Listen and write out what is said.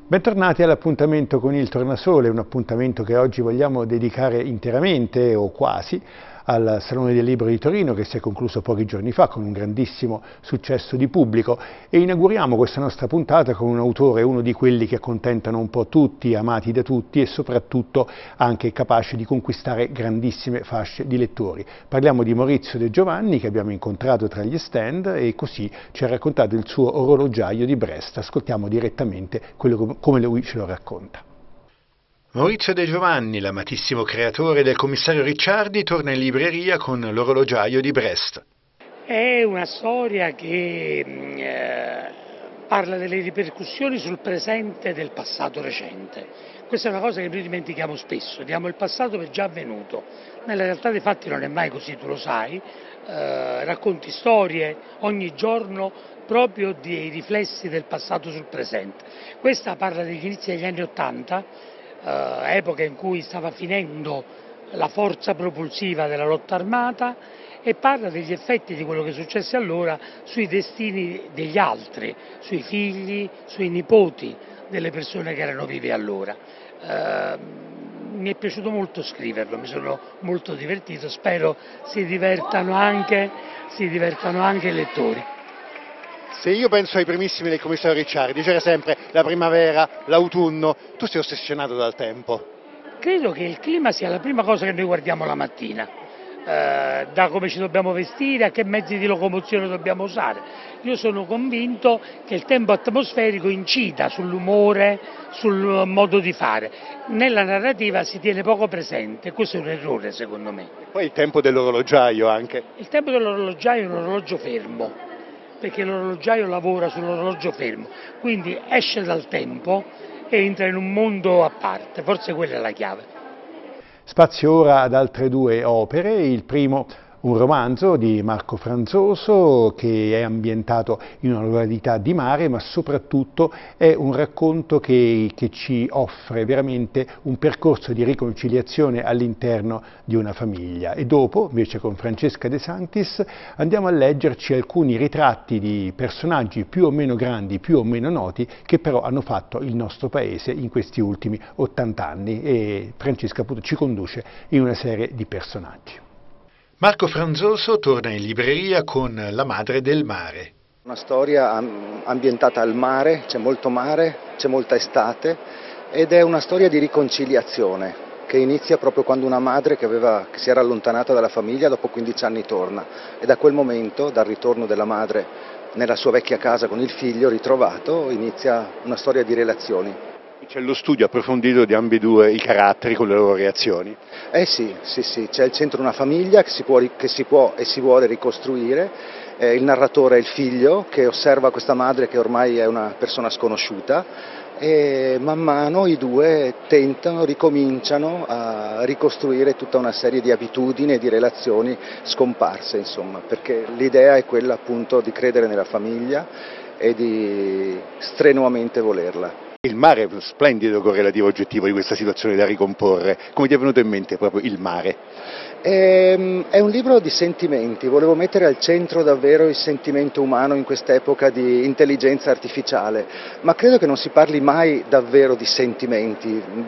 Bentornati all'appuntamento con il Tornasole, un appuntamento che oggi vogliamo dedicare interamente o quasi al Salone del Libro di Torino che si è concluso pochi giorni fa con un grandissimo successo di pubblico e inauguriamo questa nostra puntata con un autore, uno di quelli che accontentano un po' tutti, amati da tutti e soprattutto anche capace di conquistare grandissime fasce di lettori. Parliamo di Maurizio De Giovanni che abbiamo incontrato tra gli stand e così ci ha raccontato il suo orologiaio di Brest. Ascoltiamo direttamente come lui ce lo racconta. Maurizio De Giovanni, l'amatissimo creatore del commissario Ricciardi, torna in libreria con l'orologiaio di Brest. È una storia che parla delle ripercussioni sul presente del passato recente. Questa è una cosa che noi dimentichiamo spesso, diamo il passato per già avvenuto. Nella realtà dei fatti non è mai così, tu lo sai, racconti storie ogni giorno proprio dei riflessi del passato sul presente. Questa parla degli inizi degli anni '80, epoca in cui stava finendo la forza propulsiva della lotta armata e parla degli effetti di quello che successe allora sui destini degli altri, sui figli, sui nipoti delle persone che erano vive allora. Mi è piaciuto molto scriverlo, mi sono molto divertito, spero si divertano anche i lettori. Se io penso ai primissimi del commissario Ricciardi, c'era sempre la primavera, l'autunno, tu sei ossessionato dal tempo. Credo che il clima sia la prima cosa che noi guardiamo la mattina, da come ci dobbiamo vestire a che mezzi di locomozione dobbiamo usare. Io sono convinto che il tempo atmosferico incida sull'umore, sul modo di fare. Nella narrativa si tiene poco presente, questo è un errore secondo me. Poi il tempo dell'orologiaio anche. Il tempo dell'orologiaio è un orologio fermo, perché l'orologiaio lavora sull'orologio fermo, quindi esce dal tempo e entra in un mondo a parte, forse quella è la chiave. Spazio ora ad altre due opere, il primo un romanzo di Marco Franzoso che è ambientato in una località di mare, ma soprattutto è un racconto che ci offre veramente un percorso di riconciliazione all'interno di una famiglia. E dopo, invece con Francesca De Sanctis, andiamo a leggerci alcuni ritratti di personaggi più o meno grandi, più o meno noti, che però hanno fatto il nostro paese in questi ultimi 80 anni e Francesca appunto ci conduce in una serie di personaggi. Marco Franzoso torna in libreria con La madre del mare. Una storia ambientata al mare, c'è molta estate ed è una storia di riconciliazione che inizia proprio quando una madre che si era allontanata dalla famiglia dopo 15 anni torna e da quel momento, dal ritorno della madre nella sua vecchia casa con il figlio ritrovato, inizia una storia di relazioni. C'è lo studio approfondito di ambedue i caratteri con le loro reazioni. Sì, c'è al centro una famiglia che si può e si vuole ricostruire, il narratore è il figlio che osserva questa madre che ormai è una persona sconosciuta e man mano i due ricominciano a ricostruire tutta una serie di abitudini e di relazioni scomparse, insomma, perché l'idea è quella appunto di credere nella famiglia e di strenuamente volerla. Il mare è uno splendido correlativo oggettivo di questa situazione da ricomporre. Come ti è venuto in mente proprio il mare? È un libro di sentimenti, volevo mettere al centro davvero il sentimento umano in quest'epoca di intelligenza artificiale, ma credo che non si parli mai davvero di sentimenti.